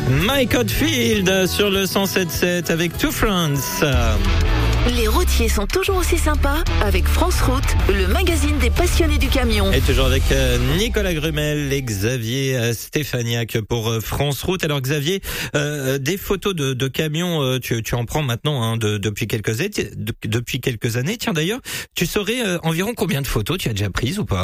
Mike Oldfield sur le 107.7 avec Two Friends. Les routiers sont toujours aussi sympas avec France Route, le magazine des passionnés du camion. Et toujours avec Nicolas Grumel et Xavier Stéphaniac pour France Route. Alors Xavier, des photos de camions, tu en prends maintenant depuis quelques années. Tiens d'ailleurs, tu saurais environ combien de photos tu as déjà prises ou pas ?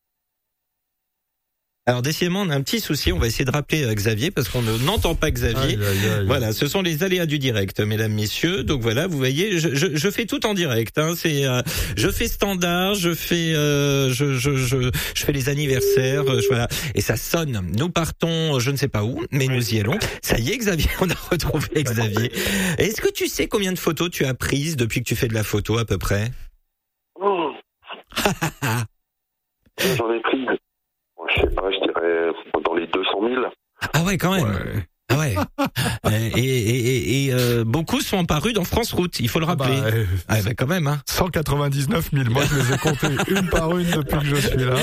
Alors décidément, on a un petit souci, on va essayer de rappeler Xavier parce qu'on n'entend pas Xavier. Aïe. Voilà, ce sont les aléas du direct, mesdames, messieurs. Donc voilà, vous voyez, je fais tout en direct. Je fais standard, je fais les anniversaires, voilà, et ça sonne. Nous partons, je ne sais pas où, mais nous y allons. Ça y est, Xavier, on a retrouvé Xavier. Est-ce que tu sais combien de photos tu as prises depuis que tu fais de la photo à peu près ? J'en ai pris. Je sais pas, je dirais dans les 200 000. Ah ouais, quand même. Ouais. Ah ouais. Et beaucoup sont apparus dans France Route, il faut le rappeler. Quand même. 199 000. Moi, je les ai comptés une par une depuis que je suis là.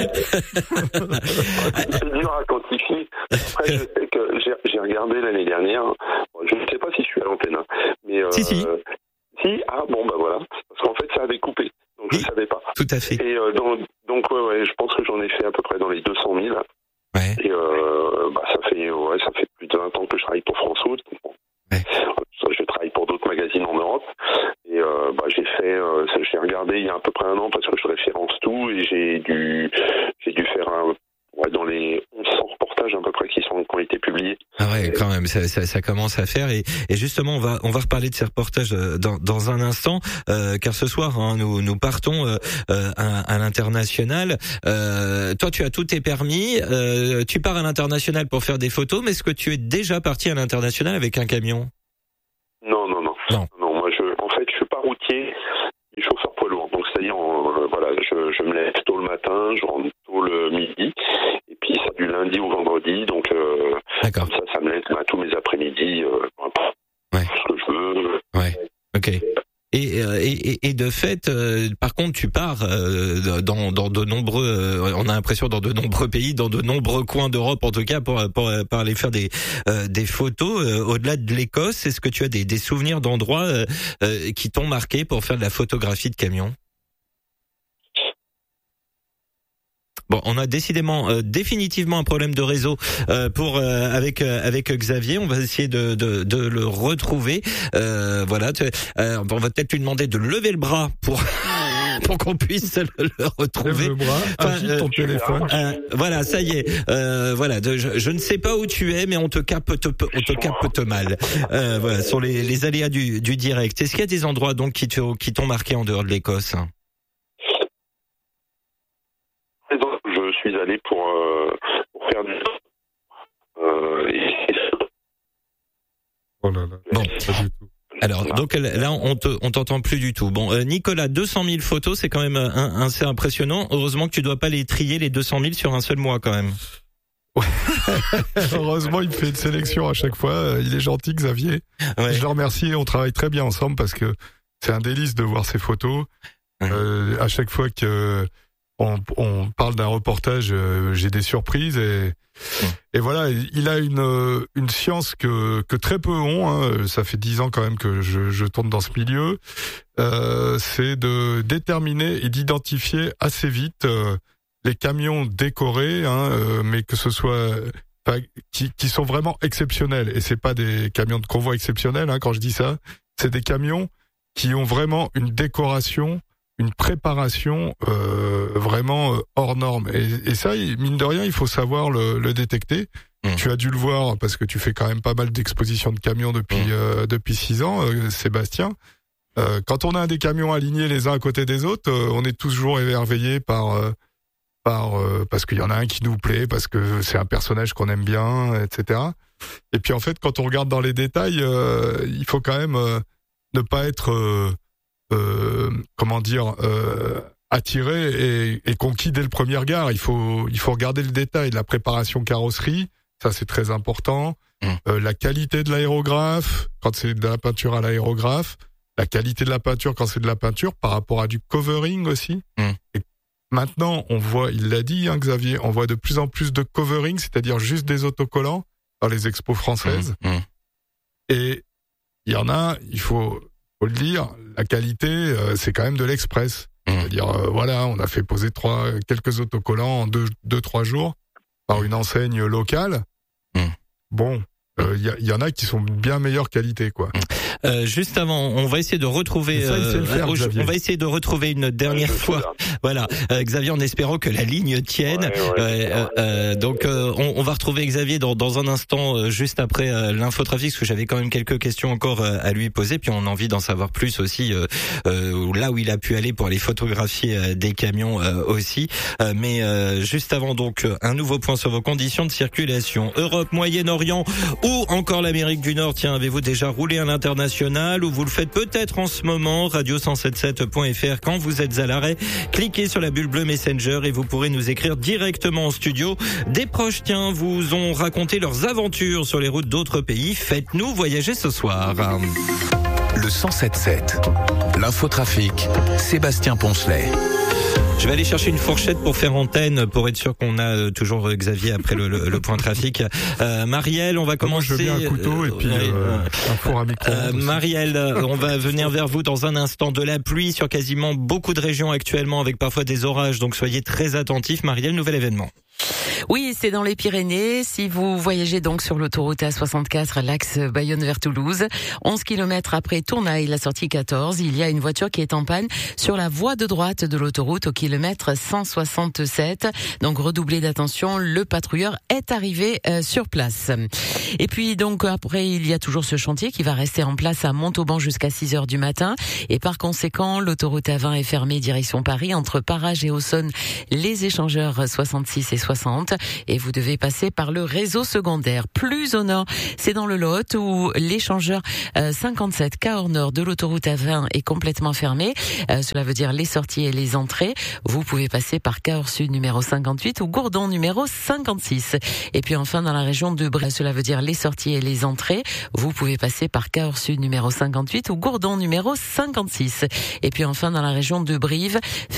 C'est dur à quantifier. Après, je sais que j'ai regardé l'année dernière. Je ne sais pas si je suis à l'antenne, mais Si. Si. Ah bon, bah voilà. Parce qu'en fait, ça avait coupé. Donc je savais pas. Tout à fait. Et donc ouais, je pense que j'en ai fait à peu près dans les 200 000. Ouais. Et ça fait plus de 20 ans que je travaille pour France Route. Ouais. Je travaille pour d'autres magazines en Europe. Et j'ai regardé il y a à peu près un an parce que je référence tout et j'ai dû faire dans les 1100 reportages à peu près qui ont été publiés. Ah ouais, quand même, ça commence à faire et justement on va reparler de ces reportages dans un instant car ce soir nous partons à l'international. Toi tu as tous tes permis, tu pars à l'international pour faire des photos, mais est-ce que tu es déjà parti à l'international avec un camion ? Non, moi je suis pas routier, je suis chauffeur poids lourd. Donc c'est-à-dire je me lève tôt le matin, je rentre tôt le midi. Et puis ça du lundi au vendredi, donc D'accord. Comme ça me laisse tous mes après-midi ce que je veux. Ouais. Ok. Et de fait, par contre, tu pars dans de nombreux, on a l'impression dans de nombreux pays, dans de nombreux coins d'Europe en tout cas, pour aller faire des photos. Au-delà de l'Écosse, est-ce que tu as des souvenirs d'endroits qui t'ont marqué pour faire de la photographie de camions ? Bon, on a définitivement un problème de réseau avec Xavier. On va essayer de le retrouver. On va peut-être lui demander de lever le bras pour qu'on puisse le retrouver. Lève le bras, agite ton téléphone. Voilà, ça y est. Je ne sais pas où tu es, mais on te capte mal. Voilà, sur les aléas du direct. Est-ce qu'il y a des endroits donc qui t'ont marqué en dehors de l'Écosse ? Je suis allé pour faire du Oh là là. Bon. Pas du tout. Alors, donc là, on t'entend plus du tout. Bon, Nicolas, 200 000 photos, c'est quand même assez impressionnant. Heureusement que tu dois pas les trier, les 200 000 sur un seul mois, quand même. Ouais. Heureusement, il me fait une sélection à chaque fois. Il est gentil, Xavier. Ouais. Je le remercie. On travaille très bien ensemble parce que c'est un délice de voir ces photos. Ouais. À chaque fois que on parle d'un reportage, j'ai des surprises et voilà, il a une science que très peu ont. Ça fait 10 ans quand même que je tourne dans ce milieu. C'est de déterminer et d'identifier assez vite les camions décorés, mais que ce soit qui sont vraiment exceptionnels. Et c'est pas des camions de convoi exceptionnels. Quand je dis ça, c'est des camions qui ont vraiment une décoration, une préparation vraiment hors norme. Et ça, mine de rien, il faut savoir le détecter. Tu as dû le voir parce que tu fais quand même pas mal d'expositions de camions depuis 6 ans, Sébastien. Quand on a des camions alignés les uns à côté des autres, on est toujours émerveillé parce qu'il y en a un qui nous plaît, parce que c'est un personnage qu'on aime bien, etc. Et puis en fait, quand on regarde dans les détails, il faut quand même ne pas être attiré et conquis dès le premier regard. Il faut regarder le détail, la préparation carrosserie, ça c'est très important. La qualité de l'aérographe, quand c'est de la peinture à l'aérographe, la qualité de la peinture quand c'est de la peinture, par rapport à du covering aussi. Et maintenant, on voit, il l'a dit, Xavier, on voit de plus en plus de covering, c'est-à-dire juste des autocollants, dans les expos françaises. Et il y en a, il faut le dire, la qualité, c'est quand même de l'express. C'est-à-dire, voilà, on a fait poser quelques autocollants en 2-3 jours par une enseigne locale. Bon, il y en a qui sont bien meilleure qualité, quoi. Juste avant, on va essayer de retrouver, on va essayer de retrouver une dernière fois. Voilà, Xavier, en espérant que la ligne tienne. Donc, on va retrouver Xavier dans un instant, juste après l'infotrafic, parce que j'avais quand même quelques questions encore à lui poser, puis on a envie d'en savoir plus aussi, là où il a pu aller pour aller photographier des camions aussi. Mais juste avant, donc, un nouveau point sur vos conditions de circulation. Europe, Moyen-Orient ou encore l'Amérique du Nord. Tiens, avez-vous déjà roulé à l'international ou vous le faites peut-être en ce moment? Radio177.fr quand vous êtes à l'arrêt. Cliquez sur la bulle bleue Messenger et vous pourrez nous écrire directement en studio. Des proches, tiens, vous ont raconté leurs aventures sur les routes d'autres pays. Faites-nous voyager ce soir. Le 177. L'infotrafic. Sébastien Poncelet. Je vais aller chercher une fourchette pour faire antenne, pour être sûr qu'on a toujours Xavier après le point trafic. Marielle, on va commencer. Moi, je veux bien un couteau et puis un four à micro. Marielle, on va venir vers vous dans un instant. De la pluie sur quasiment beaucoup de régions actuellement, avec parfois des orages, donc soyez très attentifs. Marielle, nouvel événement. Oui, c'est dans les Pyrénées. Si vous voyagez donc sur l'autoroute A64, l'axe Bayonne vers Toulouse, 11 km après Tournaille, la sortie 14, il y a une voiture qui est en panne sur la voie de droite de l'autoroute au kilomètre 167. Donc redoublez d'attention, le patrouilleur est arrivé sur place. Et puis donc après, il y a toujours ce chantier qui va rester en place à Montauban jusqu'à 6h du matin. Et par conséquent, l'autoroute A20 est fermée direction Paris entre Parages et Auxonne, les échangeurs 66 et 60. Et vous devez passer par le réseau secondaire. Plus au nord, c'est dans le Lot où l'échangeur 57 Cahors Nord de l'autoroute A20 est complètement fermé. Cela veut dire les sorties et les entrées. Vous pouvez passer par Cahors Sud numéro 58 ou Gourdon numéro 56. Et puis enfin dans la région de Brive, cela veut dire les sorties et les entrées. Vous pouvez passer par Cahors Sud numéro 58 ou Gourdon numéro 56. Et puis enfin dans la région de Brive,